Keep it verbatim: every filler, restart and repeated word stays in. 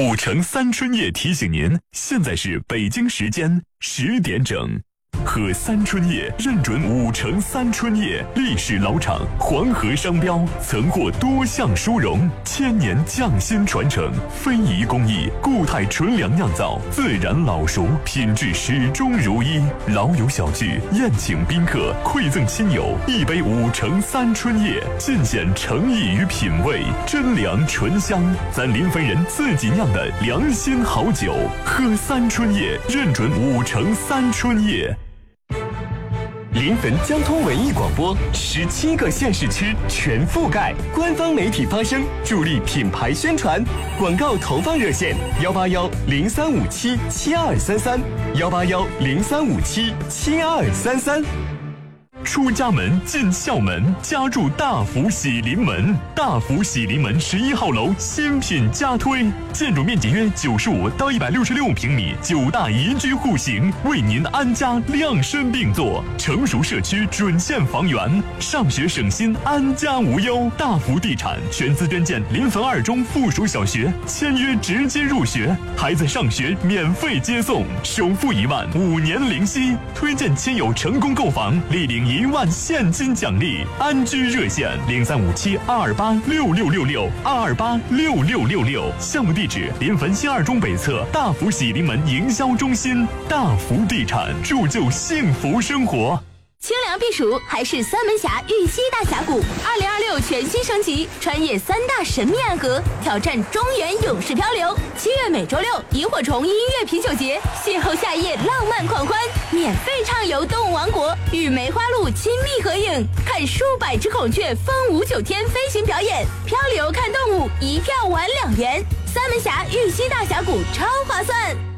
五城三春夜提醒您，现在是北京时间十点整。喝三春夜认准五城三春夜，历史老厂，黄河商标，曾获多项殊荣，千年匠心传承，非遗工艺，固态纯粮酿造，自然老熟，品质始终如一。老友小聚，宴请宾客，馈赠亲友，一杯五城三春夜，尽显诚意与品味，真粮醇香，咱临汾人自己酿的良心好酒。喝三春夜，认准五城三春夜。 临汾交通文艺广播，十七个县市区全覆盖，官方媒体发声，助力品牌宣传。广告投放热线：幺八幺零三五七七二三三，幺八幺零三五七七二三三。 出家门进校门，家住大福喜临门。大福喜临门十一号楼新品加推，建筑面积约九十五到一百六十六平米，九大宜居户型，为您安家量身定做。成熟社区准现房源，上学省心，安家无忧。大福地产全资捐建临汾二中附属小学，签约直接入学，孩子上学免费接送，首付一万，五年零息。推荐亲友成功购房，立领一万现金奖励。安居热线零三五七二二八六六六六二二八六六六六。项目地址：临汾新二中北侧大福喜临门营销中心。大福地产，铸就幸福生活。 清凉避暑还是三门峡玉溪大峡谷？二零二六全新升级，穿越三大神秘暗河，挑战中原勇士漂流。七月每周六，萤火虫音乐啤酒节，邂逅夏夜浪漫狂欢，免费畅游动物王国，与梅花鹿亲密合影，看数百只孔雀风舞九天飞行表演，漂流看动物，一票玩两元。三门峡玉溪大峡谷超划算。